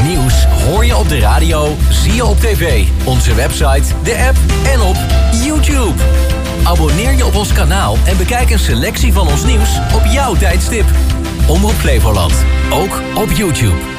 Het nieuws hoor je op de radio, zie je op tv, onze website, de app en op YouTube. Abonneer je op ons kanaal en bekijk een selectie van ons nieuws op jouw tijdstip. Omroep Flevoland, ook op YouTube.